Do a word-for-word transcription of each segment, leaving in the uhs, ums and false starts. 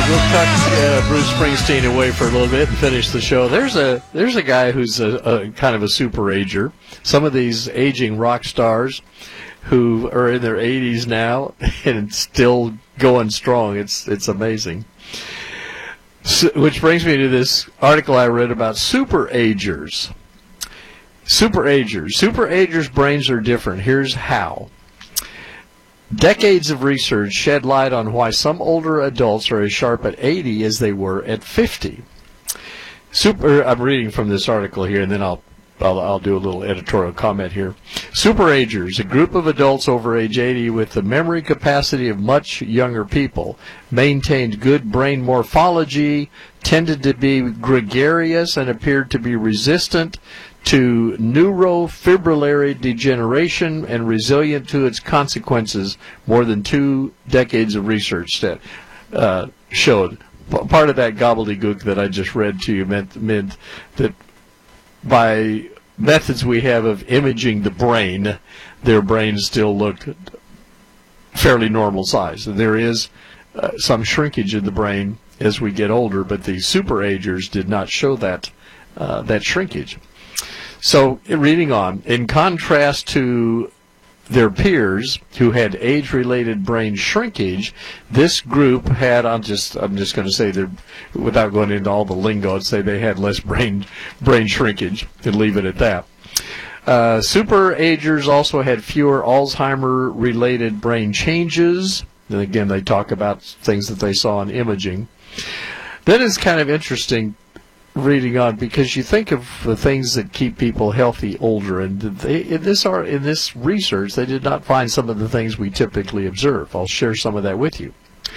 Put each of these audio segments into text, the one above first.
we'll tuck uh, Bruce Springsteen away for a little bit and finish the show. There's a there's a guy who's a, a kind of a super ager. Some of these aging rock stars who are in their eighties now and still going strong. It's it's amazing. So, which brings me to this article I read about super agers. Super agers. Super agers' brains are different. Here's how. Decades of research shed light on why some older adults are as sharp at eighty as they were at fifty. Super, I'm reading from this article here, and then I'll, I'll, I'll do a little editorial comment here. Superagers, a group of adults over age eighty with the memory capacity of much younger people, maintained good brain morphology, tended to be gregarious, and appeared to be resistant to neurofibrillary degeneration and resilient to its consequences, more than two decades of research that uh, showed. P- part of that gobbledygook that I just read to you meant, meant that by methods we have of imaging the brain, their brains still looked fairly normal size. There is uh, some shrinkage in the brain as we get older, but the superagers did not show that uh, that shrinkage. So, reading on, in contrast to their peers who had age-related brain shrinkage, this group had, I'm just I'm just going to say, they're, without going into all the lingo, I'd say they had less brain brain shrinkage, and leave it at that. Uh, superagers also had fewer Alzheimer-related brain changes. And again, they talk about things that they saw in imaging. That is kind of interesting reading on, because you think of the things that keep people healthy older, and they, in this are in this research they did not find some of the things we typically observe. I'll share some of that with you.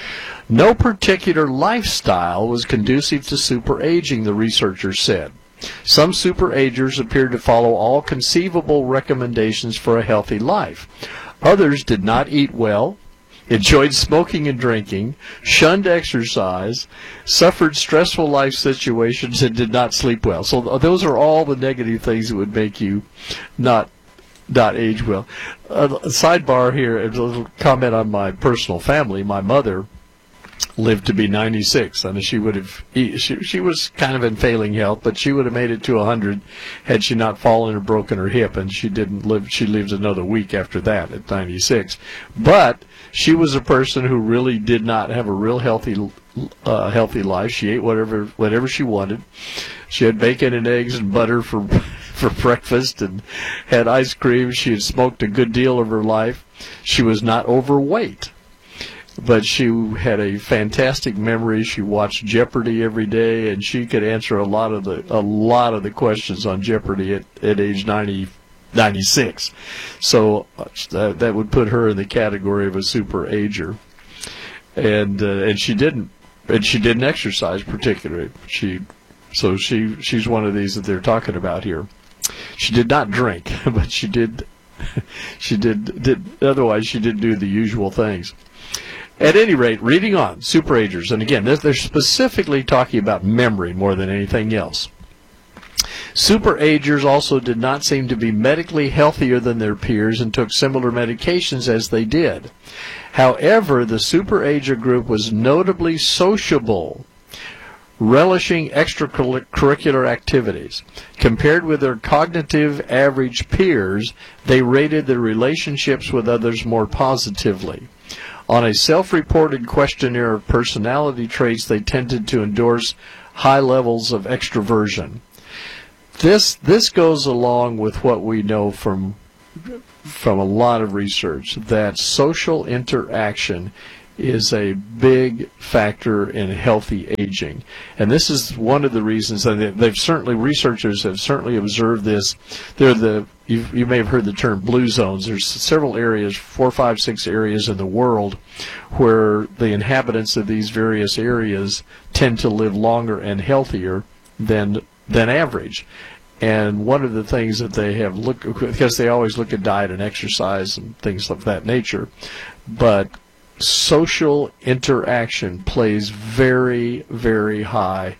No particular lifestyle was conducive to superaging, the researchers said. Some superagers appeared to follow all conceivable recommendations for a healthy life. Others did not eat well, enjoyed smoking and drinking, shunned exercise, suffered stressful life situations, and did not sleep well. So those are all the negative things that would make you not not age well. A sidebar here, a little comment on my personal family. My mother lived to be ninety-six. I mean, she would have, she, she was kind of in failing health, but she would have made it to one hundred had she not fallen or broken her hip, and she didn't live, she lived another week after that at ninety-six. But she was a person who really did not have a real healthy uh, healthy life. She ate whatever whatever she wanted. She had bacon and eggs and butter for for breakfast and had ice cream. She had smoked a good deal of her life. She was not overweight, but she had a fantastic memory. She watched Jeopardy every day, and she could answer a lot of the a lot of the questions on Jeopardy at, at age ninety, ninety-six. So uh, that, that would put her in the category of a super ager. And uh, and she didn't and she didn't exercise particularly. She so she she's one of these that they're talking about here. She did not drink, but she did she did did otherwise she did do the usual things. At any rate, reading on, superagers, and again, they're specifically talking about memory more than anything else. Superagers also did not seem to be medically healthier than their peers and took similar medications as they did. However, the superager group was notably sociable, relishing extracurricular activities. Compared with their cognitive average peers, they rated their relationships with others more positively. On a self-reported questionnaire of personality traits, they tended to endorse high levels of extroversion. This this goes along with what we know from from a lot of research, that social interaction is a big factor in healthy aging. And this is one of the reasons, and they've certainly, researchers have certainly observed this. They're the, you, you may have heard the term blue zones. There's several areas, four, five, six areas in the world where the inhabitants of these various areas tend to live longer and healthier than than average. And one of the things that they have looked, because they always look at diet and exercise and things of that nature, but social interaction plays very, very high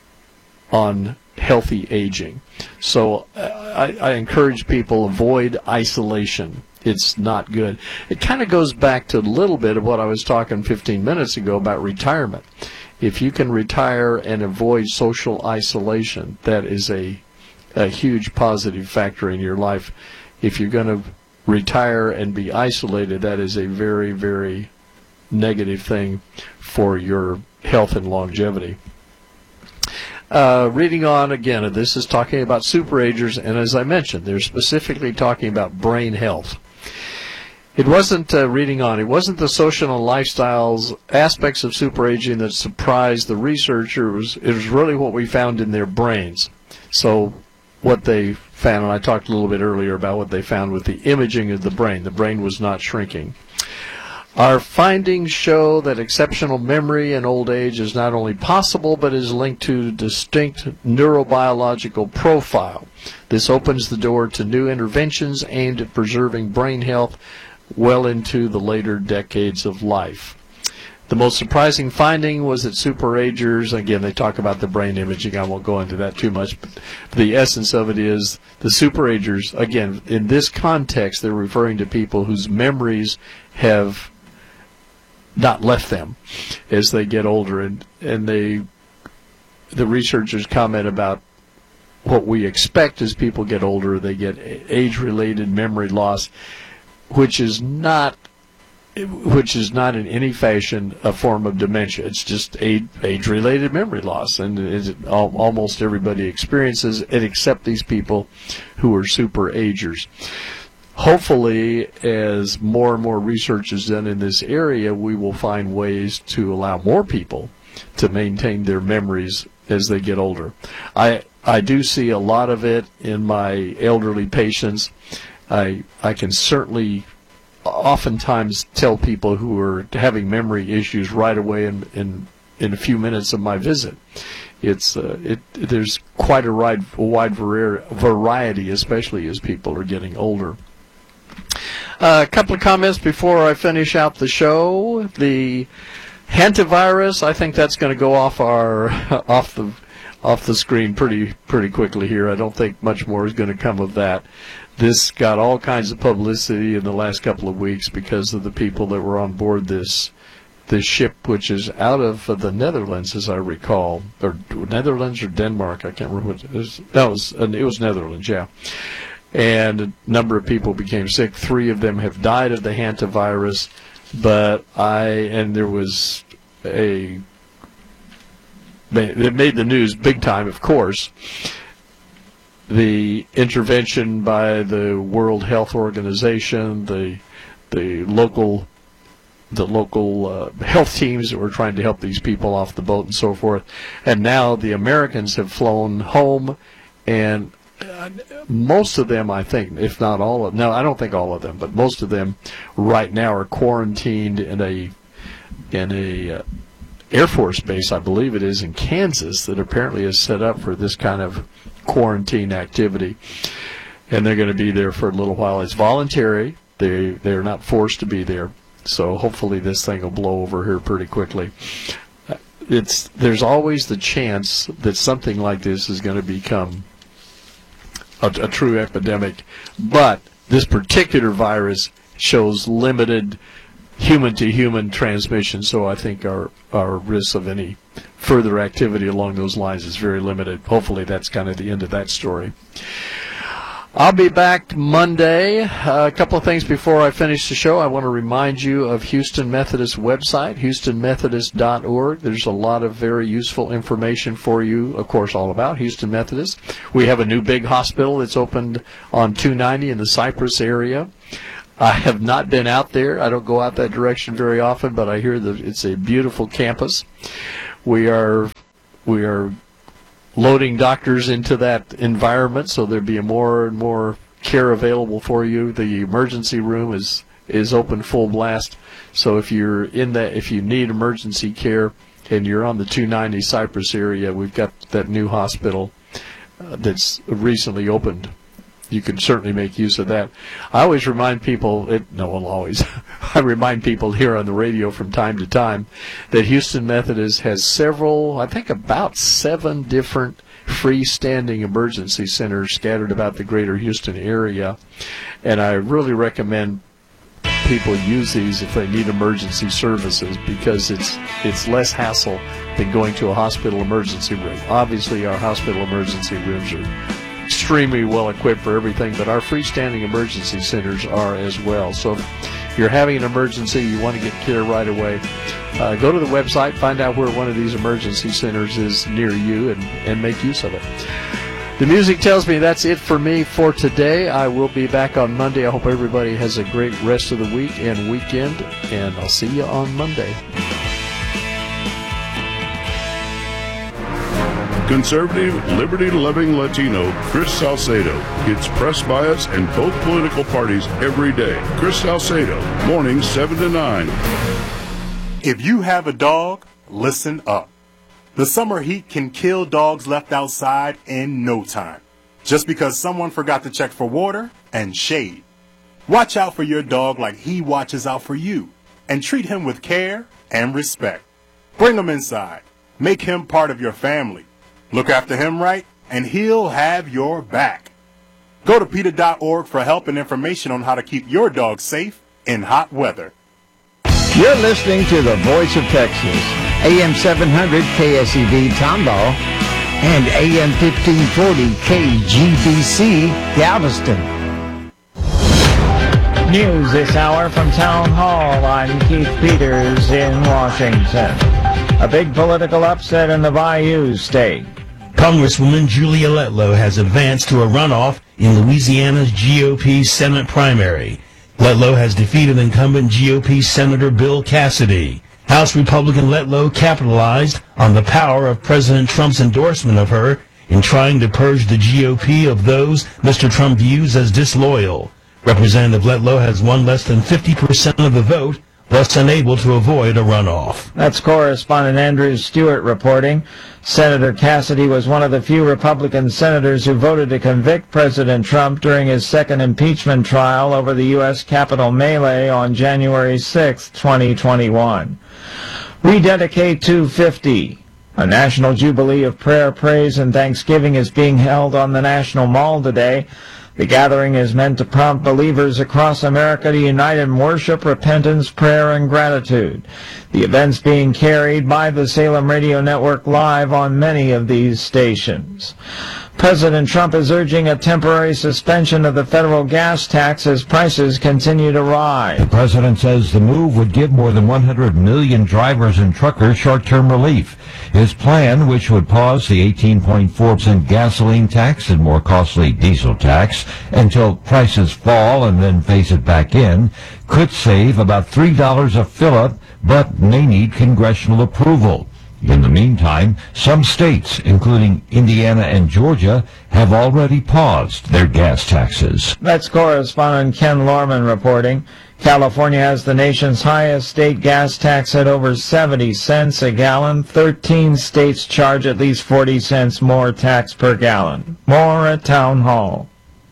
on healthy aging. So I, I encourage people, avoid isolation. It's not good. It kind of goes back to a little bit of what I was talking fifteen minutes ago about retirement. If you can retire and avoid social isolation, that is a, a huge positive factor in your life. If you're going to retire and be isolated, that is a very, very negative thing for your health and longevity. Uh, reading on again, this is talking about superagers, and as I mentioned, they're specifically talking about brain health. It wasn't, uh, reading on, it wasn't the social and lifestyles aspects of superaging that surprised the researchers. It was really what we found in their brains. So what they found, and I talked a little bit earlier about what they found with the imaging of the brain. The brain was not shrinking. Our findings show that exceptional memory in old age is not only possible, but is linked to distinct neurobiological profile. This opens the door to new interventions aimed at preserving brain health well into the later decades of life. The most surprising finding was that superagers, again, they talk about the brain imaging. I won't go into that too much, but the essence of it is the superagers, again, in this context, they're referring to people whose memories have not left them as they get older, and and they the researchers comment about what we expect as people get older. They get age-related memory loss, which is not which is not in any fashion a form of dementia. It's just age-related memory loss, and it, almost everybody experiences it except these people who are super-agers. Hopefully, as more and more research is done in this area, we will find ways to allow more people to maintain their memories as they get older. I I do see a lot of it in my elderly patients. I I can certainly oftentimes tell people who are having memory issues right away in in, in a few minutes of my visit. It's uh, it there's quite a wide, a wide variety, especially as people are getting older. Uh, a couple of comments before I finish out the show. The hantavirus, I think that's going to go off our off the off the screen pretty pretty quickly here. I don't think much more is going to come of that. This got all kinds of publicity in the last couple of weeks because of the people that were on board this this ship, which is out of uh, the Netherlands, as I recall, or Netherlands or Denmark. I can't remember what it was. No, it was, uh, it was Netherlands, yeah. And a number of people became sick. Three of them have died of the hantavirus, but I, and there was a, it made the news big time, of course. The intervention by the World Health Organization, the the local the local uh, health teams that were trying to help these people off the boat and so forth. And now the Americans have flown home, and uh, most of them, I think, if not all of them, no, I don't think all of them, but most of them right now are quarantined in a in a uh, Air Force base, I believe it is, in Kansas, that apparently is set up for this kind of quarantine activity. And they're going to be there for a little while. It's voluntary. They, they're not forced to be there. So hopefully this thing will blow over here pretty quickly. It's, there's always the chance that something like this is going to become a, a true epidemic. But this particular virus shows limited human-to-human transmission, so I think our, our risk of any further activity along those lines is very limited. Hopefully that's kind of the end of that story. I'll be back Monday. Uh, a couple of things before I finish the show. I want to remind you of Houston Methodist website, houston methodist dot org. There's a lot of very useful information for you, of course, all about Houston Methodist. We have a new big hospital that's opened on two ninety in the Cypress area. I have not been out there. I don't go out that direction very often, but I hear that it's a beautiful campus. We are we are loading doctors into that environment, so there'll be more and more care available for you. The emergency room is is open full blast. So if you're in that, if you need emergency care and you're on the two ninety Cypress area, we've got that new hospital uh, that's recently opened. You can certainly make use of that. I always remind people, it, no, well, always, I remind people here on the radio from time to time that Houston Methodist has several, I think about seven different freestanding emergency centers scattered about the greater Houston area. And I really recommend people use these if they need emergency services, because it's it's less hassle than going to a hospital emergency room. Obviously, our hospital emergency rooms are extremely well equipped for everything, but our freestanding emergency centers are as well. So if you're having an emergency, you want to get care right away, uh, go to the website, find out where one of these emergency centers is near you, and, and make use of it. The music tells me that's it for me for today. I will be back on Monday. I hope everybody has a great rest of the week and weekend, and I'll see you on Monday. Conservative, liberty-loving Latino Chris Salcedo gets press bias in both political parties every day. Chris Salcedo, mornings seven to nine. If you have a dog, listen up. The summer heat can kill dogs left outside in no time, just because someone forgot to check for water and shade. Watch out for your dog like he watches out for you, and treat him with care and respect. Bring him inside. Make him part of your family. Look after him right, and he'll have your back. Go to PETA dot org for help and information on how to keep your dog safe in hot weather. You're listening to the Voice of Texas, A M seven hundred K S E D Tomball and A M fifteen forty K G B C Galveston. News this hour from Town Hall. I'm Keith Peters in Washington. A big political upset in the Bayou State. Congresswoman Julia Letlow has advanced to a runoff in Louisiana's G O P Senate primary. Letlow has defeated incumbent G O P Senator Bill Cassidy. House Republican Letlow capitalized on the power of President Trump's endorsement of her in trying to purge the G O P of those Mister Trump views as disloyal. Representative Letlow has won less than fifty percent of the vote, thus unable to avoid a runoff. That's correspondent Andrew Stewart reporting. Senator Cassidy was one of the few Republican senators who voted to convict President Trump during his second impeachment trial over the U S Capitol melee on January sixth, twenty twenty-one. Rededicate two fifty. A national jubilee of prayer, praise, and thanksgiving is being held on the National Mall today. The gathering is meant to prompt believers across America to unite in worship, repentance, prayer, and gratitude. The event's being carried by the Salem Radio Network live on many of these stations. President Trump is urging a temporary suspension of the federal gas tax as prices continue to rise. The president says the move would give more than one hundred million drivers and truckers short-term relief. His plan, which would pause the eighteen point four percent gasoline tax and more costly diesel tax until prices fall and then phase it back in, could save about three dollars a fill-up, but may need congressional approval. In the meantime, some states, including Indiana and Georgia, have already paused their gas taxes. That's correspondent Ken Lorman reporting. California has the nation's highest state gas tax at over seventy cents a gallon. thirteen states charge at least forty cents more tax per gallon. More at Town Hall.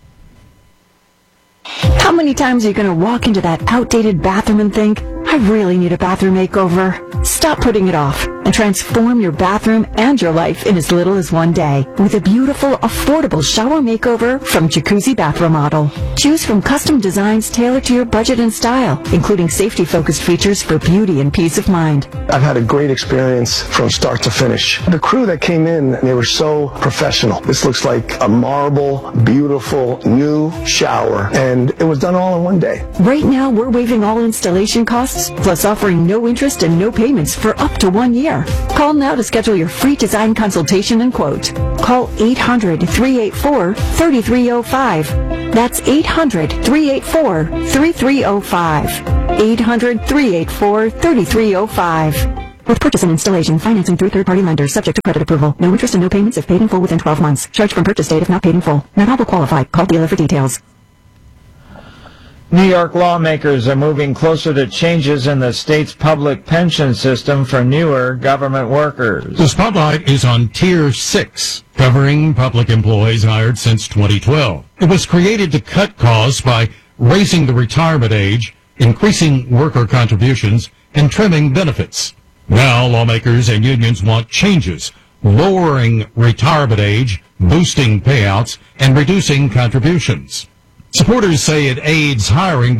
How many times are you going to walk into that outdated bathroom and think, I really need a bathroom makeover? Stop putting it off and transform your bathroom and your life in as little as one day with a beautiful, affordable shower makeover from Jacuzzi Bath Remodel. Choose from custom designs tailored to your budget and style, including safety-focused features for beauty and peace of mind. I've had a great experience from start to finish. The crew that came in, they were so professional. This looks like a marble, beautiful, new shower, and it was done all in one day. Right now, we're waiving all installation costs, plus offering no interest and no payments for up to one year. Call now to schedule your free design consultation and quote. Call eight hundred, three eight four, three three zero five. That's eight hundred, three eight four, three three zero five. eight hundred, three eight four, three three zero five. With purchase and installation, financing through third-party lenders, subject to credit approval. No interest and no payments if paid in full within twelve months. Charge from purchase date if not paid in full. Not all will qualify. Call dealer for details. New York lawmakers are moving closer to changes in the state's public pension system for newer government workers. The spotlight is on Tier six, covering public employees hired since twenty twelve. It was created to cut costs by raising the retirement age, increasing worker contributions, and trimming benefits. Now lawmakers and unions want changes, lowering retirement age, boosting payouts, and reducing contributions. Supporters say it aids hiring, but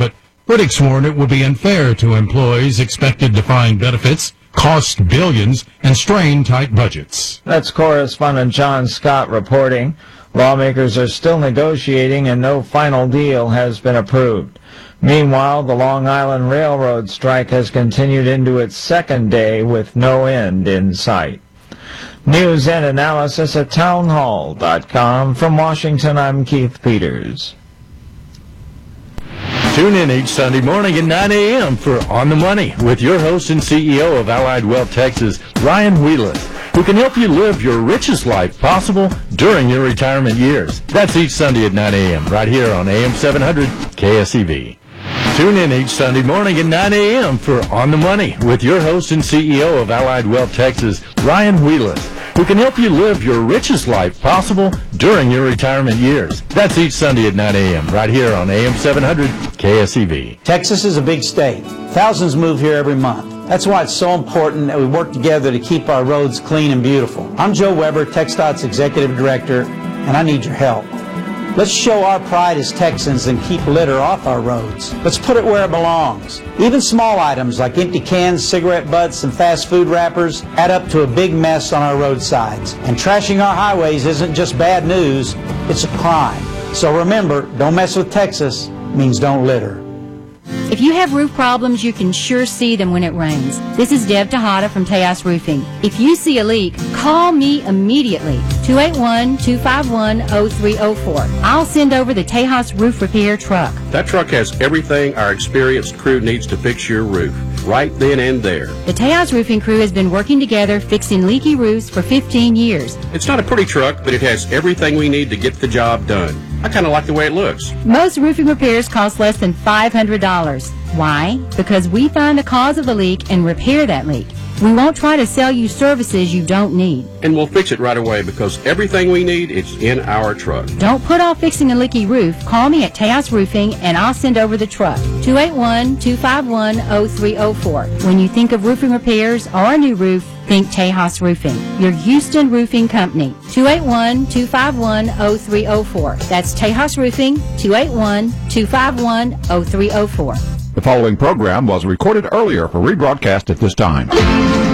Critics warn it would be unfair to employees expected to find benefits, cost billions, and strain tight budgets. That's correspondent John Scott reporting. Lawmakers are still negotiating and no final deal has been approved. Meanwhile, the Long Island Railroad strike has continued into its second day with no end in sight. News and analysis at townhall dot com. From Washington, I'm Keith Peters. Tune in each Sunday morning at nine a.m. for On the Money with your host and C E O of Allied Wealth Texas, Ryan Wheelis, who can help you live your richest life possible during your retirement years. That's each Sunday at nine a.m. right here on A M seven hundred K S E V. Tune in each Sunday morning at nine a.m. for On the Money with your host and C E O of Allied Wealth Texas, Ryan Wheelis, who can help you live your richest life possible during your retirement years. That's each Sunday at nine a.m. right here on A M seven hundred K S E V. Texas is a big state. Thousands move here every month. That's why it's so important that we work together to keep our roads clean and beautiful. I'm Joe Weber, TxDOT's Executive Director, and I need your help. Let's show our pride as Texans and keep litter off our roads. Let's put it where it belongs. Even small items like empty cans, cigarette butts, and fast food wrappers add up to a big mess on our roadsides. And trashing our highways isn't just bad news, it's a crime. So remember, don't mess with Texas means don't litter. If you have roof problems, you can sure see them when it rains. This is Deb Tejada from Tejas Roofing. If you see a leak, call me immediately, two eight one, two five one, zero three zero four. I'll send over the Tejas Roof Repair truck. That truck has everything our experienced crew needs to fix your roof, right then and there. The Tejas Roofing crew has been working together fixing leaky roofs for fifteen years. It's not a pretty truck, but it has everything we need to get the job done. I kind of like the way it looks. Most roofing repairs cost less than five hundred dollars. Why? Because we find the cause of the leak and repair that leak. We won't try to sell you services you don't need. And we'll fix it right away because everything we need is in our truck. Don't put off fixing a leaky roof. Call me at Tejas Roofing and I'll send over the truck. two eight one, two five one, zero three zero four. When you think of roofing repairs or a new roof, think Tejas Roofing, your Houston roofing company. two eight one, two five one, zero three zero four. That's Tejas Roofing, two eight one, two five one, zero three zero four. The following program was recorded earlier for rebroadcast at this time.